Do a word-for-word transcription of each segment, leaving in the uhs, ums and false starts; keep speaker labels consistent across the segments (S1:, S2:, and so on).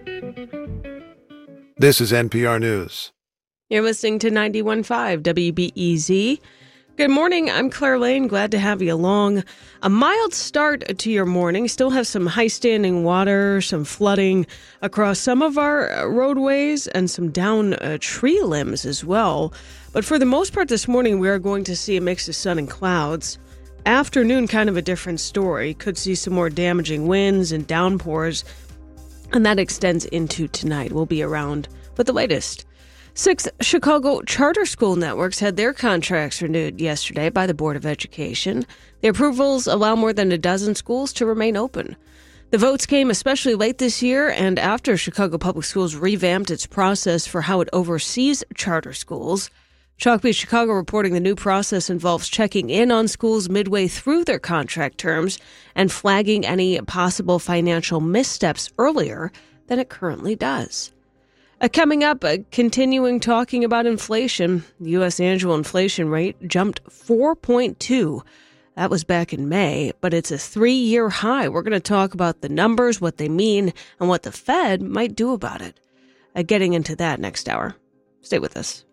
S1: This is N P R News.
S2: You're listening to ninety-one point five W B E Z. Good morning. I'm Claire Lane. Glad to have you along. A mild start to your morning. Still have some high-standing water, some flooding across some of our roadways, and some down uh, tree limbs as well. But for the most part this morning, we are going to see a mix of sun and clouds. Afternoon, kind of a different story. Could see some more damaging winds and downpours, and that extends into tonight. We'll be around with the latest. Six Chicago charter school networks had their contracts renewed yesterday by the Board of Education. The approvals allow more than a dozen schools to remain open. The votes came especially late this year and after Chicago Public Schools revamped its process for how it oversees charter schools. Chalkbeat Chicago reporting the new process involves checking in on schools midway through their contract terms and flagging any possible financial missteps earlier than it currently does. Uh, coming up, uh, continuing talking about inflation, the U S annual inflation rate jumped four point two. That was back in May, but it's a three-year high. We're going to talk about the numbers, what they mean, and what the Fed might do about it. Uh, getting into that next hour. Stay with us.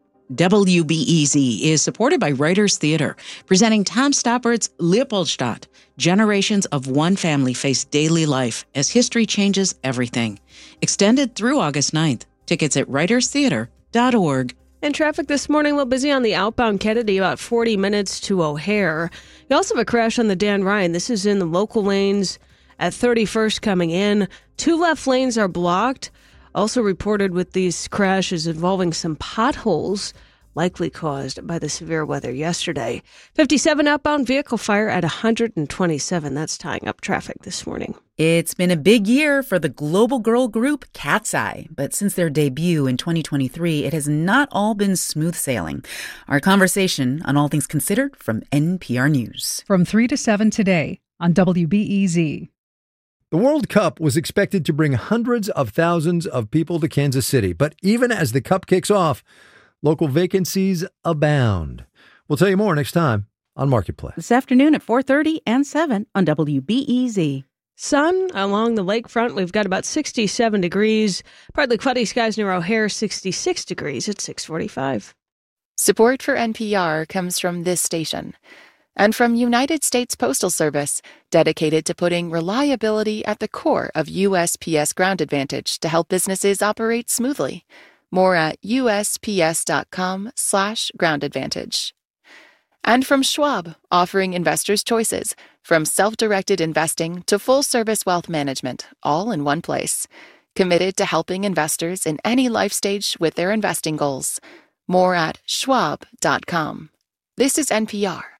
S3: W B E Z is supported by Writers Theater, presenting Tom Stoppart's Leopoldstadt. Generations of one family face daily life as history changes everything. Extended through August ninth. Tickets at writers theater dot org.
S2: And traffic this morning, a little busy on the outbound Kennedy, about forty minutes to O'Hare. You also have a crash on the Dan Ryan. This is in the local lanes at thirty-first coming in. Two left lanes are blocked. Also reported with these crashes involving some potholes, likely caused by the severe weather yesterday. fifty-seven outbound vehicle fire at one hundred twenty-seven. That's tying up traffic this morning.
S4: It's been a big year for the global girl group Cat's Eye, but since their debut in twenty twenty-three, it has not all been smooth sailing. Our conversation on All Things Considered from N P R News.
S5: From three to seven today on W B E Z.
S1: The World Cup was expected to bring hundreds of thousands of people to Kansas City, but even as the Cup kicks off, local vacancies abound. We'll tell you more next time on Marketplace.
S6: This afternoon at four thirty and seven on W B E Z.
S2: Sun along the lakefront. We've got about sixty-seven degrees. Partly cloudy skies near O'Hare, sixty-six degrees at six forty-five.
S7: Support for N P R comes from this station and from United States Postal Service, dedicated to putting reliability at the core of U S P S Ground Advantage to help businesses operate smoothly. More at U S P S dot com slash ground advantage. And from Schwab, offering investors choices, from self-directed investing to full-service wealth management, all in one place. Committed to helping investors in any life stage with their investing goals. More at schwab dot com. This is N P R.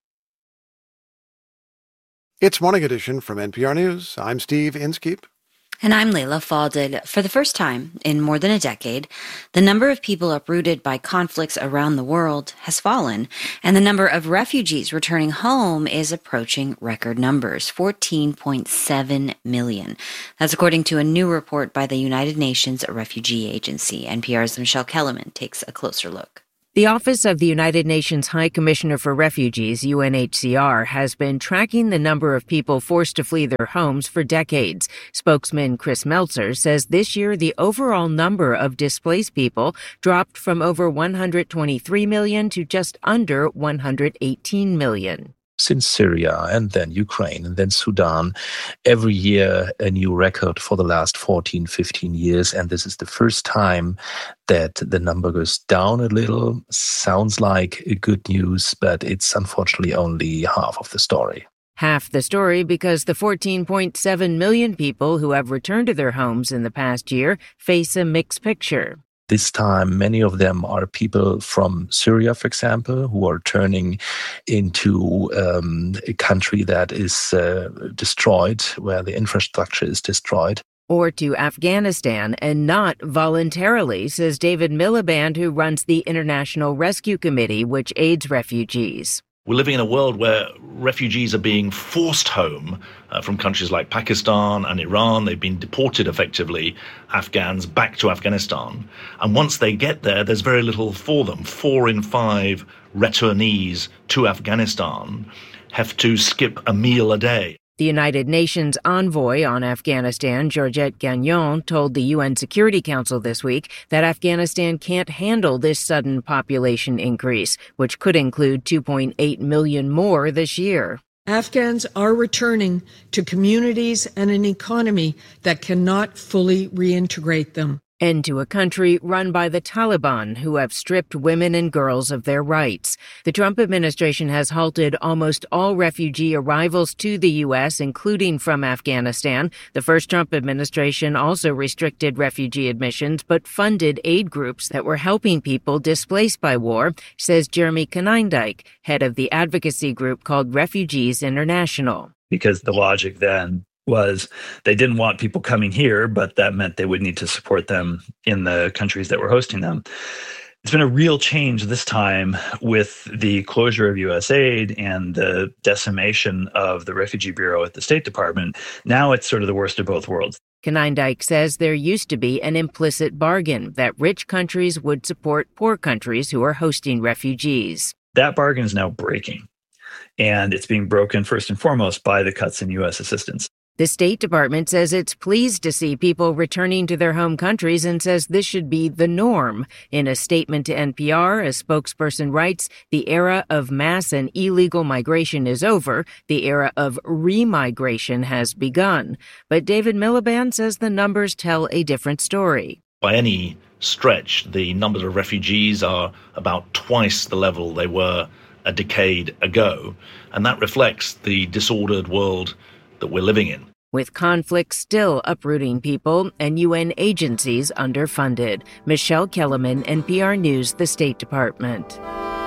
S1: It's Morning Edition from N P R News. I'm Steve Inskeep.
S8: And I'm Layla Falded. For the first time in more than a decade, the number of people uprooted by conflicts around the world has fallen, and the number of refugees returning home is approaching record numbers, fourteen point seven million. That's according to a new report by the United Nations Refugee Agency. N P R's Michelle Kellerman takes a closer look.
S9: The Office of the United Nations High Commissioner for Refugees, U N H C R, has been tracking the number of people forced to flee their homes for decades. Spokesman Chris Meltzer says this year the overall number of displaced people dropped from over one hundred twenty-three million to just under one hundred eighteen million.
S10: Since Syria and then Ukraine and then Sudan, every year a new record for the last fourteen, fifteen years. And this is the first time that the number goes down a little. Sounds like good news, but it's unfortunately only half of the story.
S9: Half the story because the fourteen point seven million people who have returned to their homes in the past year face a mixed picture.
S10: This time, many of them are people from Syria, for example, who are turning into um, a country that is uh, destroyed, where the infrastructure is destroyed.
S9: Or to Afghanistan, and not voluntarily, says David Miliband, who runs the International Rescue Committee, which aids refugees.
S11: We're living in a world where refugees are being forced home uh, from countries like Pakistan and Iran. They've been deported effectively, Afghans, back to Afghanistan. And once they get there, there's very little for them. Four in five returnees to Afghanistan have to skip a meal a day.
S9: The United Nations envoy on Afghanistan, Georgette Gagnon, told the U N Security Council this week that Afghanistan can't handle this sudden population increase, which could include two point eight million more this year.
S12: Afghans are returning to communities and an economy that cannot fully reintegrate them.
S9: And to a country run by the Taliban, who have stripped women and girls of their rights. The Trump administration has halted almost all refugee arrivals to the U S, including from Afghanistan. The first Trump administration also restricted refugee admissions, but funded aid groups that were helping people displaced by war, says Jeremy Konyndyk, head of the advocacy group called Refugees International.
S13: Because the logic then was they didn't want people coming here, but that meant they would need to support them in the countries that were hosting them. It's been a real change this time with the closure of U S aid and the decimation of the Refugee Bureau at the State Department. Now it's sort of the worst of both worlds.
S9: Konyndyk says there used to be an implicit bargain that rich countries would support poor countries who are hosting refugees.
S13: That bargain is now breaking, and it's being broken first and foremost by the cuts in U S assistance.
S9: The State Department says it's pleased to see people returning to their home countries and says this should be the norm. In a statement to N P R, a spokesperson writes, the era of mass and illegal migration is over. The era of remigration has begun. But David Miliband says the numbers tell a different story.
S11: By any stretch, the numbers of refugees are about twice the level they were a decade ago. And that reflects the disordered world that we're living in.
S9: With conflict still uprooting people and U N agencies underfunded. Michelle Kellerman, N P R News, the State Department.